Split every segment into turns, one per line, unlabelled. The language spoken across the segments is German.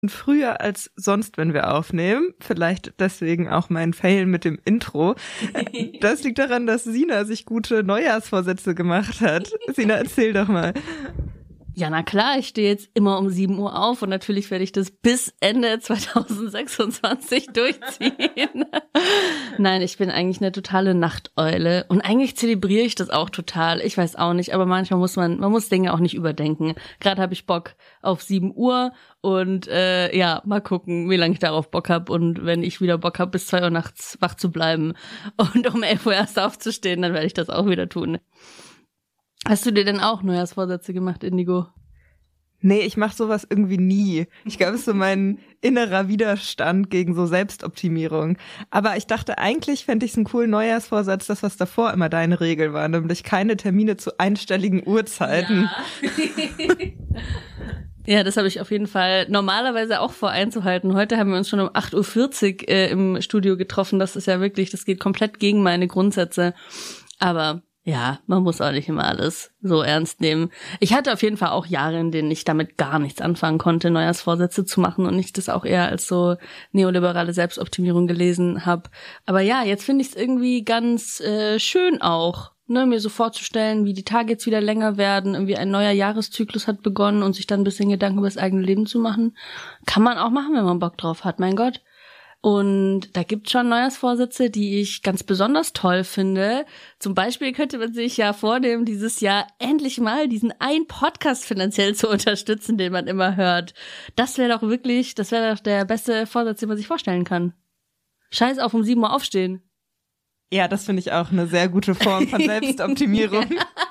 früher als sonst, wenn wir aufnehmen. Vielleicht deswegen auch mein Fail mit dem Intro. Das liegt daran, dass Sina sich gute Neujahrsvorsätze gemacht hat. Sina, erzähl doch mal.
Ja, na klar, ich stehe jetzt immer um 7 Uhr auf und natürlich werde ich das bis Ende 2026 durchziehen. Nein, ich bin eigentlich eine totale Nachteule und eigentlich zelebriere ich das auch total. Ich weiß auch nicht, aber manchmal man muss Dinge auch nicht überdenken. Gerade habe ich Bock auf 7 Uhr und mal gucken, wie lange ich darauf Bock habe und wenn ich wieder Bock habe, bis 2 Uhr nachts wach zu bleiben und um 11 Uhr erst aufzustehen, dann werde ich das auch wieder tun. Hast du dir denn auch Neujahrsvorsätze gemacht, Indigo?
Nee, ich mache sowas irgendwie nie. Ich glaube, es ist so mein innerer Widerstand gegen so Selbstoptimierung. Aber ich dachte, eigentlich fände ich es einen coolen Neujahrsvorsatz, das, was davor immer deine Regel war, nämlich keine Termine zu einstelligen Uhrzeiten.
Ja. Ja, das habe ich auf jeden Fall normalerweise auch vor einzuhalten. Heute haben wir uns schon um 8:40 Uhr im Studio getroffen. Das ist ja wirklich, das geht komplett gegen meine Grundsätze. Aber ja, man muss auch nicht immer alles so ernst nehmen. Ich hatte auf jeden Fall auch Jahre, in denen ich damit gar nichts anfangen konnte, Neujahrsvorsätze zu machen und ich das auch eher als so neoliberale Selbstoptimierung gelesen habe. Aber ja, jetzt finde ich es irgendwie ganz schön auch, ne, mir so vorzustellen, wie die Tage jetzt wieder länger werden, irgendwie ein neuer Jahreszyklus hat begonnen und sich dann ein bisschen Gedanken über das eigene Leben zu machen. Kann man auch machen, wenn man Bock drauf hat, mein Gott. Und da gibt's schon Neujahrsvorsätze, die ich ganz besonders toll finde. Zum Beispiel könnte man sich ja vornehmen, dieses Jahr endlich mal diesen einen Podcast finanziell zu unterstützen, den man immer hört. Das wäre doch der beste Vorsatz, den man sich vorstellen kann. Scheiß auf um 7 Uhr aufstehen.
Ja, das finde ich auch eine sehr gute Form von Selbstoptimierung.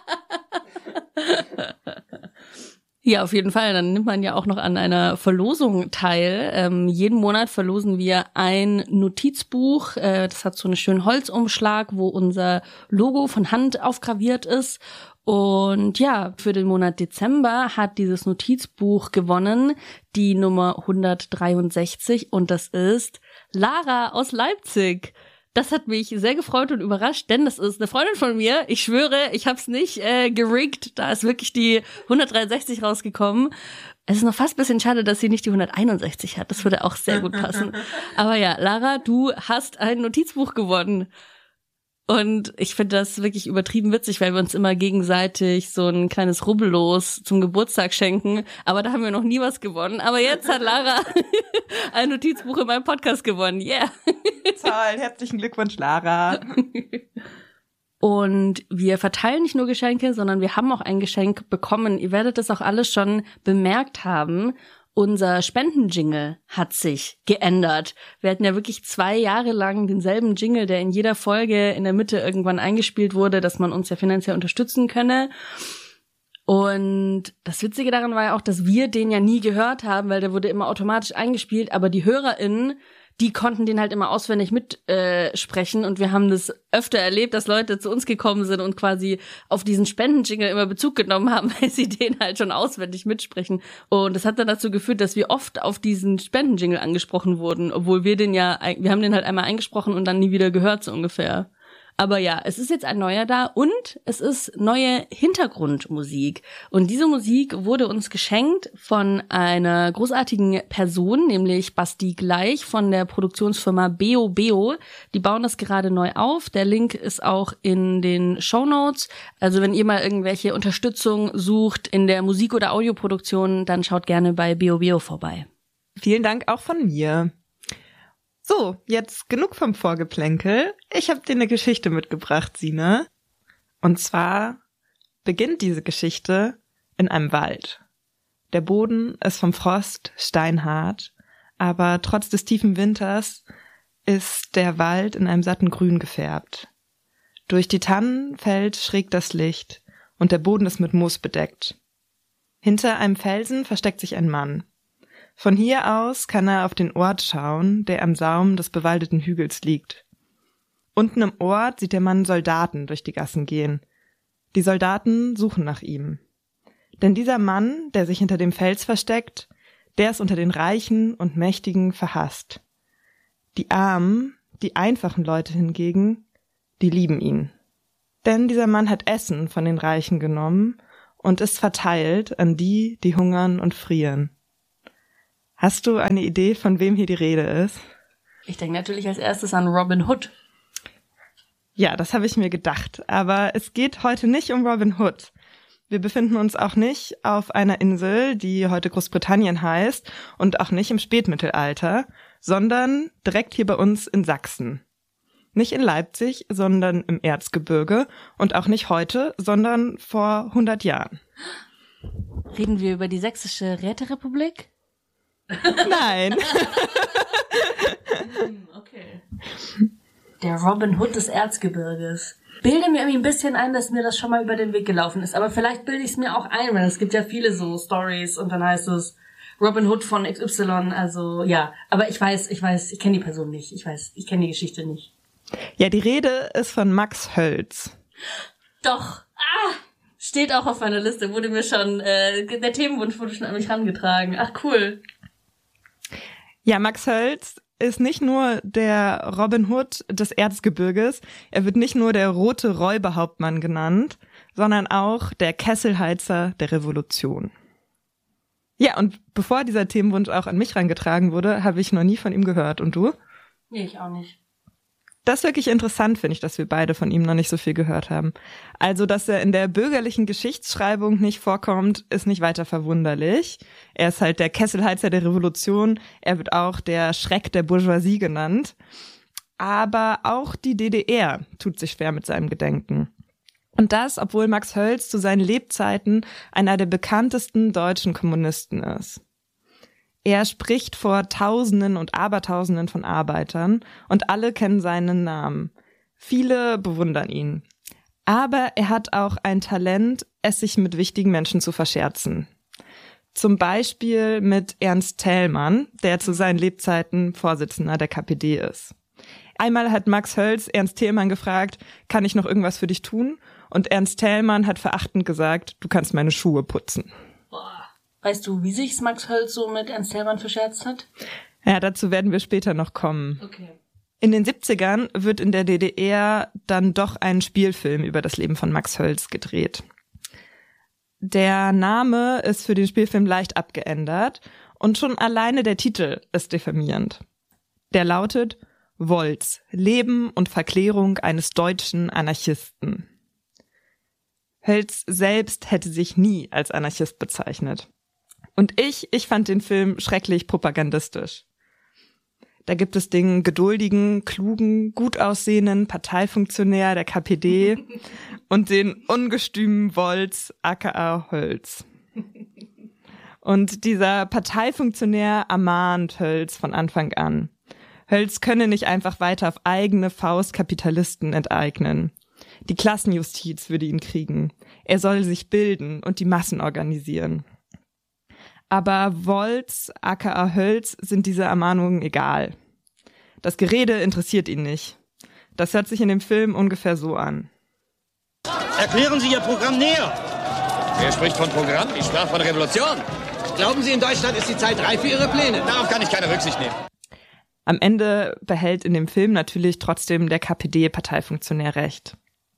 Ja, auf jeden Fall. Dann nimmt man ja auch noch an einer Verlosung teil. Jeden Monat verlosen wir ein Notizbuch. Das hat so einen schönen Holzumschlag, wo unser Logo von Hand aufgraviert ist. Und ja, für den Monat Dezember hat dieses Notizbuch gewonnen, die Nummer 163. Und das ist Lara aus Leipzig. Das hat mich sehr gefreut und überrascht, denn das ist eine Freundin von mir. Ich schwöre, ich hab's nicht geriggt. Da ist wirklich die 163 rausgekommen. Es ist noch fast ein bisschen schade, dass sie nicht die 161 hat. Das würde auch sehr gut passen. Aber ja, Lara, du hast ein Notizbuch gewonnen. Und ich finde das wirklich übertrieben witzig, weil wir uns immer gegenseitig so ein kleines Rubbellos zum Geburtstag schenken. Aber da haben wir noch nie was gewonnen. Aber jetzt hat Lara ein Notizbuch in meinem Podcast gewonnen. Yeah.
Toll, herzlichen Glückwunsch, Lara.
Und wir verteilen nicht nur Geschenke, sondern wir haben auch ein Geschenk bekommen. Ihr werdet das auch alles schon bemerkt haben. Unser Spendenjingle hat sich geändert. Wir hatten ja wirklich 2 Jahre lang denselben Jingle, der in jeder Folge in der Mitte irgendwann eingespielt wurde, dass man uns ja finanziell unterstützen könne. Und das Witzige daran war ja auch, dass wir den ja nie gehört haben, weil der wurde immer automatisch eingespielt, aber die HörerInnen, die konnten den halt immer auswendig mitsprechen und wir haben das öfter erlebt, dass Leute zu uns gekommen sind und quasi auf diesen Spendenjingle immer Bezug genommen haben, weil sie den halt schon auswendig mitsprechen. Und das hat dann dazu geführt, dass wir oft auf diesen Spendenjingle angesprochen wurden, obwohl wir haben den halt einmal eingesprochen und dann nie wieder gehört, so ungefähr. Aber ja, es ist jetzt ein neuer da und es ist neue Hintergrundmusik. Und diese Musik wurde uns geschenkt von einer großartigen Person, nämlich Basti Gleich von der Produktionsfirma Beo Beo. Die bauen das gerade neu auf. Der Link ist auch in den Shownotes. Also wenn ihr mal irgendwelche Unterstützung sucht in der Musik- oder Audioproduktion, dann schaut gerne bei Beo Beo vorbei.
Vielen Dank auch von mir. So, jetzt genug vom Vorgeplänkel. Ich habe dir eine Geschichte mitgebracht, Sina. Und zwar beginnt diese Geschichte in einem Wald. Der Boden ist vom Frost steinhart, aber trotz des tiefen Winters ist der Wald in einem satten Grün gefärbt. Durch die Tannen fällt schräg das Licht und der Boden ist mit Moos bedeckt. Hinter einem Felsen versteckt sich ein Mann. Von hier aus kann er auf den Ort schauen, der am Saum des bewaldeten Hügels liegt. Unten im Ort sieht der Mann Soldaten durch die Gassen gehen. Die Soldaten suchen nach ihm. Denn dieser Mann, der sich hinter dem Fels versteckt, der ist unter den Reichen und Mächtigen verhasst. Die Armen, die einfachen Leute hingegen, die lieben ihn. Denn dieser Mann hat Essen von den Reichen genommen und ist verteilt an die, die hungern und frieren. Hast du eine Idee, von wem hier die Rede ist?
Ich denke natürlich als erstes an Robin Hood.
Ja, das habe ich mir gedacht. Aber es geht heute nicht um Robin Hood. Wir befinden uns auch nicht auf einer Insel, die heute Großbritannien heißt und auch nicht im Spätmittelalter, sondern direkt hier bei uns in Sachsen. Nicht in Leipzig, sondern im Erzgebirge und auch nicht heute, sondern vor 100 Jahren.
Reden wir über die Sächsische Räterepublik?
Nein.
Okay. Der Robin Hood des Erzgebirges. Bilde mir irgendwie ein bisschen ein, dass mir das schon mal über den Weg gelaufen ist. Aber vielleicht bilde ich es mir auch ein, weil es gibt ja viele so Stories und dann heißt es Robin Hood von XY, also ja. Aber ich weiß, ich kenne die Person nicht. Ich kenne die Geschichte nicht.
Ja, die Rede ist von Max Hölz.
Doch. Steht auch auf meiner Liste, wurde mir schon, der Themenwunsch wurde schon an mich herangetragen. Ach, cool.
Ja, Max Hölz ist nicht nur der Robin Hood des Erzgebirges, er wird nicht nur der rote Räuberhauptmann genannt, sondern auch der Kesselheizer der Revolution. Ja, und bevor dieser Themenwunsch auch an mich herangetragen wurde, habe ich noch nie von ihm gehört. Und du?
Nee, ich auch nicht.
Das ist wirklich interessant, finde ich, dass wir beide von ihm noch nicht so viel gehört haben. Also, dass er in der bürgerlichen Geschichtsschreibung nicht vorkommt, ist nicht weiter verwunderlich. Er ist halt der Kesselheizer der Revolution. Er wird auch der Schreck der Bourgeoisie genannt. Aber auch die DDR tut sich schwer mit seinem Gedenken. Und das, obwohl Max Hölz zu seinen Lebzeiten einer der bekanntesten deutschen Kommunisten ist. Er spricht vor Tausenden und Abertausenden von Arbeitern und alle kennen seinen Namen. Viele bewundern ihn. Aber er hat auch ein Talent, es sich mit wichtigen Menschen zu verscherzen. Zum Beispiel mit Ernst Thälmann, der zu seinen Lebzeiten Vorsitzender der KPD ist. Einmal hat Max Hölz Ernst Thälmann gefragt, kann ich noch irgendwas für dich tun? Und Ernst Thälmann hat verachtend gesagt, du kannst meine Schuhe putzen.
Weißt du, wie sich's Max Hölz so mit Ernst Thälmann verscherzt hat?
Ja, dazu werden wir später noch kommen.
Okay.
In den 70ern wird in der DDR dann doch ein Spielfilm über das Leben von Max Hölz gedreht. Der Name ist für den Spielfilm leicht abgeändert und schon alleine der Titel ist diffamierend. Der lautet Wolz, Leben und Verklärung eines deutschen Anarchisten. Hölz selbst hätte sich nie als Anarchist bezeichnet. Und ich fand den Film schrecklich propagandistisch. Da gibt es den geduldigen, klugen, gut aussehenden Parteifunktionär der KPD und den ungestümen Wolz aka Hölz. Und dieser Parteifunktionär ermahnt Hölz von Anfang an. Hölz könne nicht einfach weiter auf eigene Faust Kapitalisten enteignen. Die Klassenjustiz würde ihn kriegen. Er soll sich bilden und die Massen organisieren. Aber Wolz, aka Hölz, sind diese Ermahnungen egal. Das Gerede interessiert ihn nicht. Das hört sich in dem Film ungefähr so an.
Erklären Sie Ihr Programm näher.
Wer spricht von Programm? Ich sprach von Revolution.
Glauben Sie, in Deutschland ist die Zeit reif für Ihre Pläne?
Darauf kann ich keine Rücksicht nehmen.
Am Ende behält in dem Film natürlich trotzdem der KPD-Parteifunktionär recht.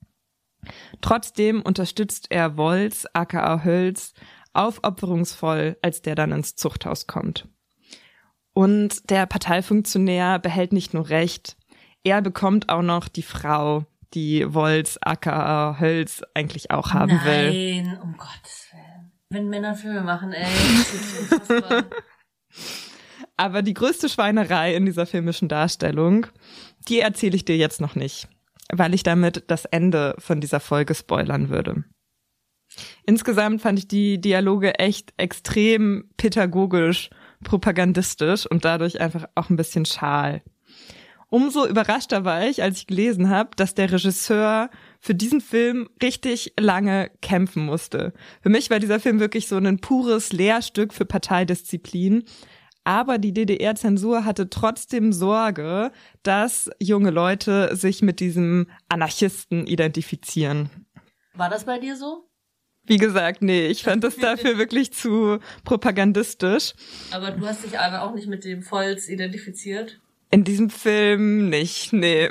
Trotzdem unterstützt er Wolz, aka Hölz, aufopferungsvoll, als der dann ins Zuchthaus kommt. Und der Parteifunktionär behält nicht nur Recht, er bekommt auch noch die Frau, die Wolz, aka Hölz eigentlich auch haben will.
Nein, um Gottes Willen. Wenn Männer Filme machen, ey, das ist unfassbar.
Aber die größte Schweinerei in dieser filmischen Darstellung, die erzähle ich dir jetzt noch nicht, weil ich damit das Ende von dieser Folge spoilern würde. Insgesamt fand ich die Dialoge echt extrem pädagogisch, propagandistisch und dadurch einfach auch ein bisschen schal. Umso überraschter war ich, als ich gelesen habe, dass der Regisseur für diesen Film richtig lange kämpfen musste. Für mich war dieser Film wirklich so ein pures Lehrstück für Parteidisziplin. Aber die DDR-Zensur hatte trotzdem Sorge, dass junge Leute sich mit diesem Anarchisten identifizieren.
War das bei dir so?
Wie gesagt, nee, ich fand das dafür wirklich zu propagandistisch.
Aber du hast dich aber auch nicht mit dem Volz identifiziert?
In diesem Film nicht, nee.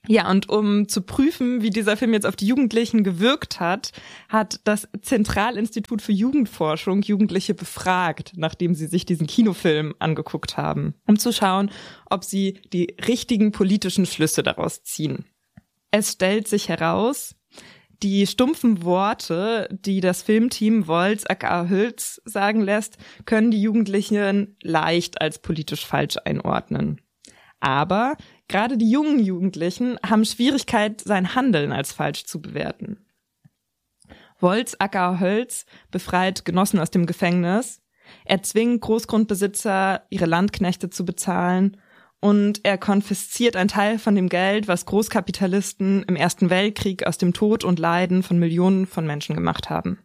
Ja, und um zu prüfen, wie dieser Film jetzt auf die Jugendlichen gewirkt hat, hat das Zentralinstitut für Jugendforschung Jugendliche befragt, nachdem sie sich diesen Kinofilm angeguckt haben, um zu schauen, ob sie die richtigen politischen Schlüsse daraus ziehen. Es stellt sich heraus, die stumpfen Worte, die das Filmteam Woltz aka Hülz sagen lässt, können die Jugendlichen leicht als politisch falsch einordnen. Aber gerade die jungen Jugendlichen haben Schwierigkeit, sein Handeln als falsch zu bewerten. Woltz aka Hülz befreit Genossen aus dem Gefängnis, er zwingt Großgrundbesitzer, ihre Landknechte zu bezahlen, und er konfisziert einen Teil von dem Geld, was Großkapitalisten im Ersten Weltkrieg aus dem Tod und Leiden von Millionen von Menschen gemacht haben.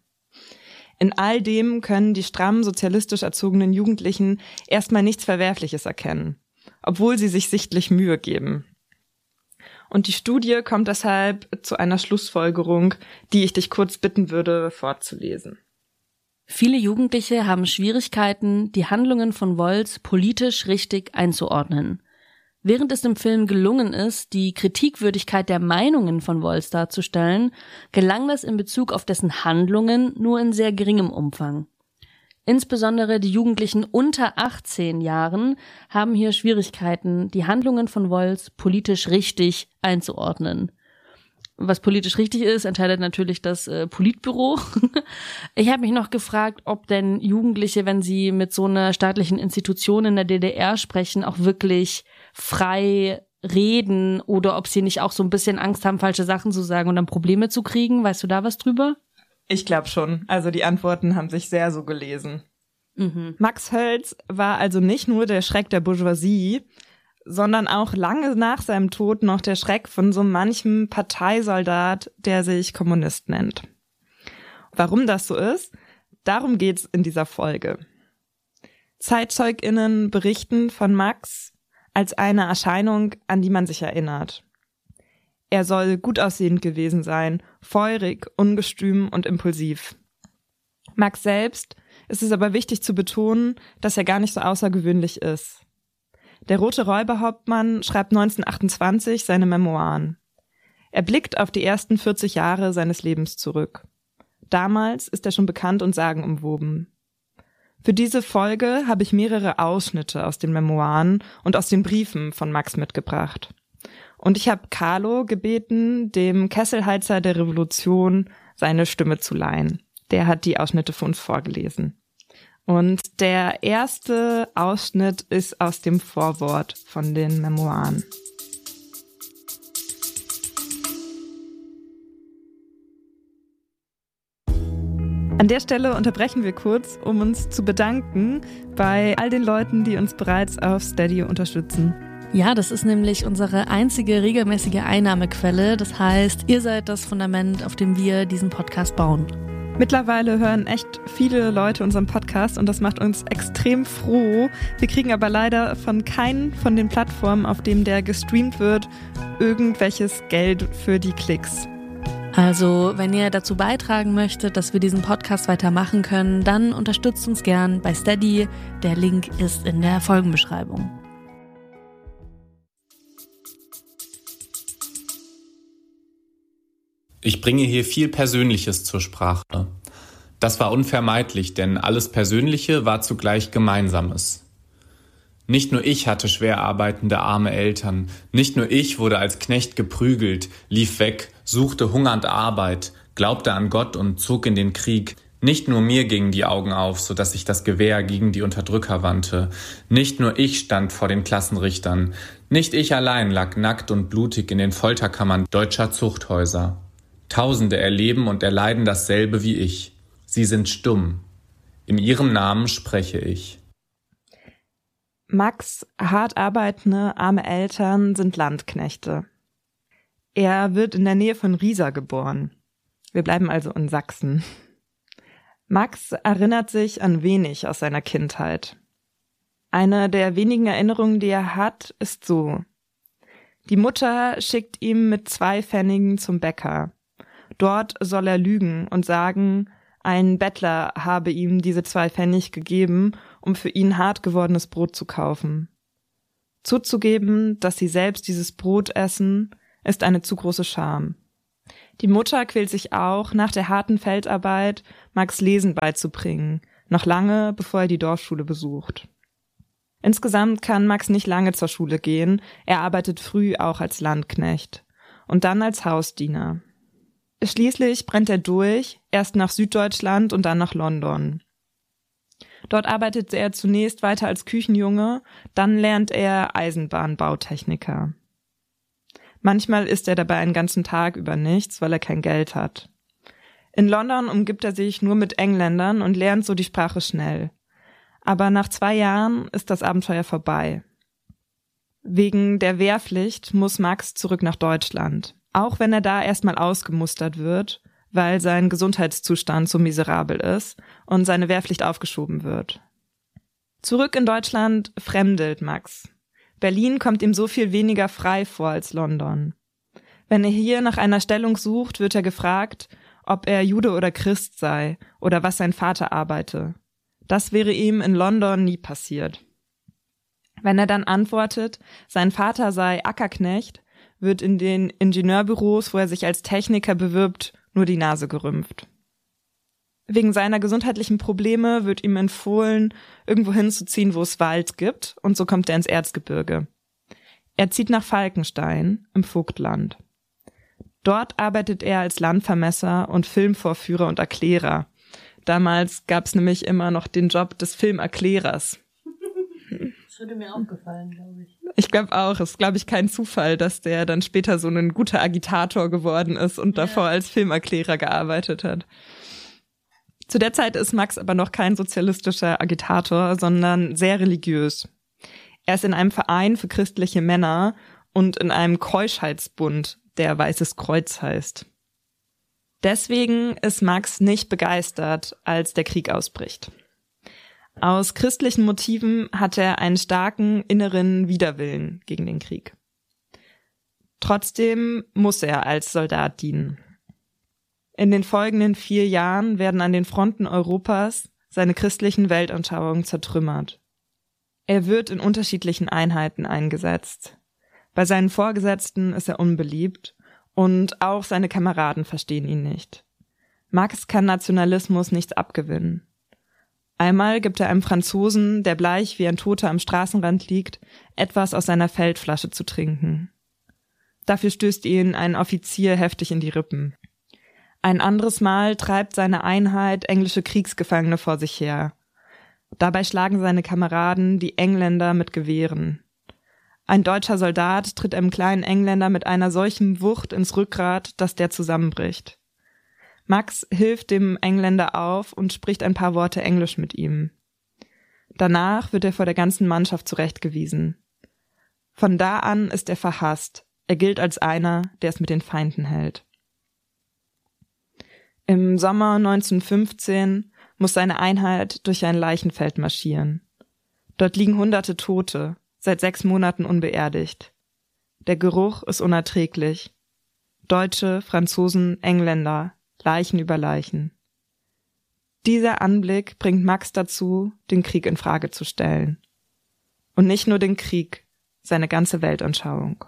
In all dem können die stramm sozialistisch erzogenen Jugendlichen erstmal nichts Verwerfliches erkennen, obwohl sie sich sichtlich Mühe geben. Und die Studie kommt deshalb zu einer Schlussfolgerung, die ich dich kurz bitten würde, vorzulesen.
Viele Jugendliche haben Schwierigkeiten, die Handlungen von Woltz politisch richtig einzuordnen. Während es dem Film gelungen ist, die Kritikwürdigkeit der Meinungen von Woltz darzustellen, gelang das in Bezug auf dessen Handlungen nur in sehr geringem Umfang. Insbesondere die Jugendlichen unter 18 Jahren haben hier Schwierigkeiten, die Handlungen von Woltz politisch richtig einzuordnen. Was politisch richtig ist, entscheidet natürlich das Politbüro. Ich habe mich noch gefragt, ob denn Jugendliche, wenn sie mit so einer staatlichen Institution in der DDR sprechen, auch wirklich frei reden oder ob sie nicht auch so ein bisschen Angst haben, falsche Sachen zu sagen und dann Probleme zu kriegen. Weißt du da was drüber?
Ich glaube schon. Also die Antworten haben sich sehr so gelesen.
Mhm.
Max Hölz war also nicht nur der Schreck der Bourgeoisie, sondern auch lange nach seinem Tod noch der Schreck von so manchem Parteisoldat, der sich Kommunist nennt. Warum das so ist, darum geht's in dieser Folge. ZeitzeugInnen berichten von Max als eine Erscheinung, an die man sich erinnert. Er soll gut aussehend gewesen sein, feurig, ungestüm und impulsiv. Max selbst ist es aber wichtig zu betonen, dass er gar nicht so außergewöhnlich ist. Der Rote Räuberhauptmann schreibt 1928 seine Memoiren. Er blickt auf die ersten 40 Jahre seines Lebens zurück. Damals ist er schon bekannt und sagenumwoben. Für diese Folge habe ich mehrere Ausschnitte aus den Memoiren und aus den Briefen von Max mitgebracht. Und ich habe Carlo gebeten, dem Kesselheizer der Revolution seine Stimme zu leihen. Der hat die Ausschnitte für uns vorgelesen. Und der erste Ausschnitt ist aus dem Vorwort von den Memoiren. An der Stelle unterbrechen wir kurz, um uns zu bedanken bei all den Leuten, die uns bereits auf Steady unterstützen.
Ja, das ist nämlich unsere einzige regelmäßige Einnahmequelle. Das heißt, ihr seid das Fundament, auf dem wir diesen Podcast bauen.
Mittlerweile hören echt viele Leute unseren Podcast und das macht uns extrem froh. Wir kriegen aber leider von keinen von den Plattformen, auf denen der gestreamt wird, irgendwelches Geld für die Klicks.
Also, wenn ihr dazu beitragen möchtet, dass wir diesen Podcast weitermachen können, dann unterstützt uns gern bei Steady. Der Link ist in der Folgenbeschreibung.
Ich bringe hier viel Persönliches zur Sprache. Das war unvermeidlich, denn alles Persönliche war zugleich Gemeinsames. Nicht nur ich hatte schwer arbeitende arme Eltern, nicht nur ich wurde als Knecht geprügelt, lief weg, suchte hungernd Arbeit, glaubte an Gott und zog in den Krieg. Nicht nur mir gingen die Augen auf, sodass ich das Gewehr gegen die Unterdrücker wandte. Nicht nur ich stand vor den Klassenrichtern. Nicht ich allein lag nackt und blutig in den Folterkammern deutscher Zuchthäuser. Tausende erleben und erleiden dasselbe wie ich. Sie sind stumm. In ihrem Namen spreche ich.
Max' hart arbeitende, arme Eltern sind Landknechte. Er wird in der Nähe von Riesa geboren. Wir bleiben also in Sachsen. Max erinnert sich an wenig aus seiner Kindheit. Eine der wenigen Erinnerungen, die er hat, ist so. Die Mutter schickt ihn mit 2 Pfennigen zum Bäcker. Dort soll er lügen und sagen, ein Bettler habe ihm diese 2 Pfennig gegeben, um für ihn hart gewordenes Brot zu kaufen. Zuzugeben, dass sie selbst dieses Brot essen, ist eine zu große Scham. Die Mutter quält sich auch, nach der harten Feldarbeit Max Lesen beizubringen, noch lange, bevor er die Dorfschule besucht. Insgesamt kann Max nicht lange zur Schule gehen, er arbeitet früh auch als Landknecht und dann als Hausdiener. Schließlich brennt er durch, erst nach Süddeutschland und dann nach London. Dort arbeitet er zunächst weiter als Küchenjunge, dann lernt er Eisenbahnbautechniker. Manchmal isst er dabei einen ganzen Tag über nichts, weil er kein Geld hat. In London umgibt er sich nur mit Engländern und lernt so die Sprache schnell. Aber nach 2 Jahren ist das Abenteuer vorbei. Wegen der Wehrpflicht muss Max zurück nach Deutschland, auch wenn er da erstmal ausgemustert wird, weil sein Gesundheitszustand so miserabel ist und seine Wehrpflicht aufgeschoben wird. Zurück in Deutschland fremdelt Max. Berlin kommt ihm so viel weniger frei vor als London. Wenn er hier nach einer Stellung sucht, wird er gefragt, ob er Jude oder Christ sei oder was sein Vater arbeite. Das wäre ihm in London nie passiert. Wenn er dann antwortet, sein Vater sei Ackerknecht, wird in den Ingenieurbüros, wo er sich als Techniker bewirbt, nur die Nase gerümpft. Wegen seiner gesundheitlichen Probleme wird ihm empfohlen, irgendwo hinzuziehen, wo es Wald gibt, und so kommt er ins Erzgebirge. Er zieht nach Falkenstein im Vogtland. Dort arbeitet er als Landvermesser und Filmvorführer und Erklärer. Damals gab es nämlich immer noch den Job des Filmerklärers.
Das würde mir auch gefallen, glaube ich.
Ich glaube auch. Es ist, glaube ich, kein Zufall, dass der dann später so ein guter Agitator geworden ist und davor als Filmerklärer gearbeitet hat. Zu der Zeit ist Max aber noch kein sozialistischer Agitator, sondern sehr religiös. Er ist in einem Verein für christliche Männer und in einem Keuschheitsbund, der Weißes Kreuz heißt. Deswegen ist Max nicht begeistert, als der Krieg ausbricht. Aus christlichen Motiven hat er einen starken inneren Widerwillen gegen den Krieg. Trotzdem muss er als Soldat dienen. In den folgenden 4 Jahren werden an den Fronten Europas seine christlichen Weltanschauungen zertrümmert. Er wird in unterschiedlichen Einheiten eingesetzt. Bei seinen Vorgesetzten ist er unbeliebt und auch seine Kameraden verstehen ihn nicht. Max kann Nationalismus nichts abgewinnen. Einmal gibt er einem Franzosen, der bleich wie ein Toter am Straßenrand liegt, etwas aus seiner Feldflasche zu trinken. Dafür stößt ihn ein Offizier heftig in die Rippen. Ein anderes Mal treibt seine Einheit englische Kriegsgefangene vor sich her. Dabei schlagen seine Kameraden die Engländer mit Gewehren. Ein deutscher Soldat tritt einem kleinen Engländer mit einer solchen Wucht ins Rückgrat, dass der zusammenbricht. Max hilft dem Engländer auf und spricht ein paar Worte Englisch mit ihm. Danach wird er vor der ganzen Mannschaft zurechtgewiesen. Von da an ist er verhasst. Er gilt als einer, der es mit den Feinden hält. Im Sommer 1915 muss seine Einheit durch ein Leichenfeld marschieren. Dort liegen Hunderte Tote, seit 6 Monaten unbeerdigt. Der Geruch ist unerträglich. Deutsche, Franzosen, Engländer, Leichen über Leichen. Dieser Anblick bringt Max dazu, den Krieg in Frage zu stellen. Und nicht nur den Krieg, seine ganze Weltanschauung.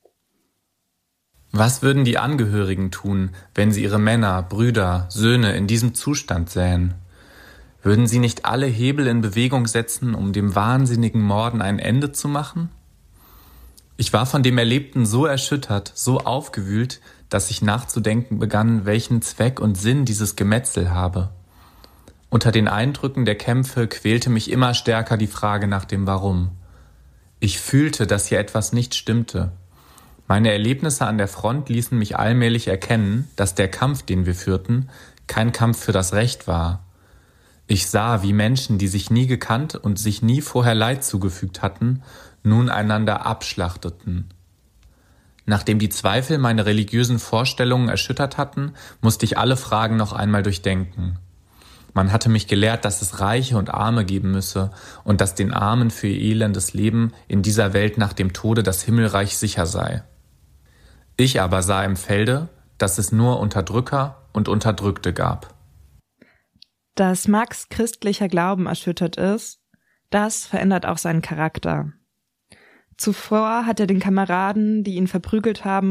Was würden die Angehörigen tun, wenn sie ihre Männer, Brüder, Söhne in diesem Zustand sähen? Würden sie nicht alle Hebel in Bewegung setzen, um dem wahnsinnigen Morden ein Ende zu machen? Ich war von dem Erlebten so erschüttert, so aufgewühlt, dass ich nachzudenken begann, welchen Zweck und Sinn dieses Gemetzel habe. Unter den Eindrücken der Kämpfe quälte mich immer stärker die Frage nach dem Warum. Ich fühlte, dass hier etwas nicht stimmte. Meine Erlebnisse an der Front ließen mich allmählich erkennen, dass der Kampf, den wir führten, kein Kampf für das Recht war. Ich sah, wie Menschen, die sich nie gekannt und sich nie vorher Leid zugefügt hatten, nun einander abschlachteten. Nachdem die Zweifel meine religiösen Vorstellungen erschüttert hatten, musste ich alle Fragen noch einmal durchdenken. Man hatte mich gelehrt, dass es Reiche und Arme geben müsse und dass den Armen für ihr elendes Leben in dieser Welt nach dem Tode das Himmelreich sicher sei. Ich aber sah im Felde, dass es nur Unterdrücker und Unterdrückte gab.
Dass Max christlicher Glauben erschüttert ist, das verändert auch seinen Charakter. Zuvor hat er den Kameraden, die ihn verprügelt haben,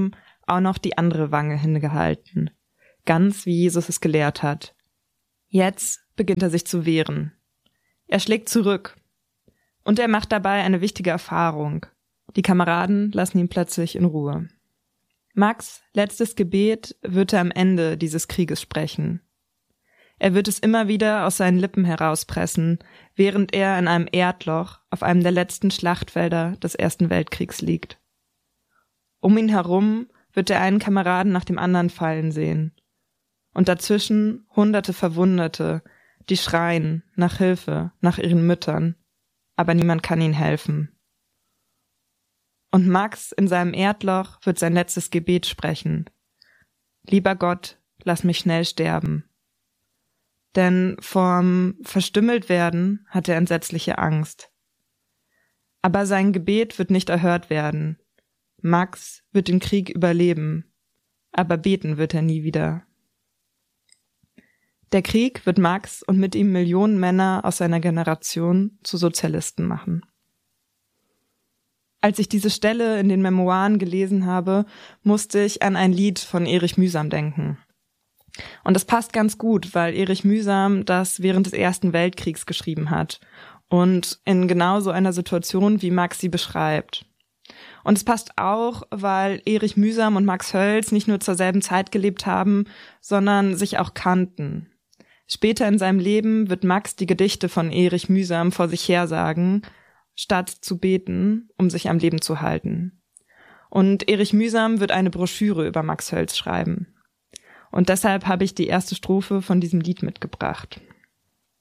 auch noch die andere Wange hingehalten, ganz wie Jesus es gelehrt hat. Jetzt beginnt er sich zu wehren. Er schlägt zurück. Und er macht dabei eine wichtige Erfahrung. Die Kameraden lassen ihn plötzlich in Ruhe. Max' letztes Gebet wird er am Ende dieses Krieges sprechen. Er wird es immer wieder aus seinen Lippen herauspressen, während er in einem Erdloch auf einem der letzten Schlachtfelder des Ersten Weltkriegs liegt. Um ihn herum wird er einen Kameraden nach dem anderen fallen sehen. Und dazwischen hunderte Verwundete, die schreien nach Hilfe, nach ihren Müttern. Aber niemand kann ihnen helfen. Und Max in seinem Erdloch wird sein letztes Gebet sprechen. Lieber Gott, lass mich schnell sterben. Denn vorm Verstümmeltwerden hat er entsetzliche Angst. Aber sein Gebet wird nicht erhört werden. Max wird den Krieg überleben, aber beten wird er nie wieder. Der Krieg wird Max und mit ihm Millionen Männer aus seiner Generation zu Sozialisten machen. Als ich diese Stelle in den Memoiren gelesen habe, musste ich an ein Lied von Erich Mühsam denken. Und das passt ganz gut, weil Erich Mühsam das während des Ersten Weltkriegs geschrieben hat und in genau so einer Situation, wie Max sie beschreibt. Und es passt auch, weil Erich Mühsam und Max Hölz nicht nur zur selben Zeit gelebt haben, sondern sich auch kannten. Später in seinem Leben wird Max die Gedichte von Erich Mühsam vor sich hersagen, statt zu beten, um sich am Leben zu halten. Und Erich Mühsam wird eine Broschüre über Max Hölz schreiben. Und deshalb habe ich die erste Strophe von diesem Lied mitgebracht.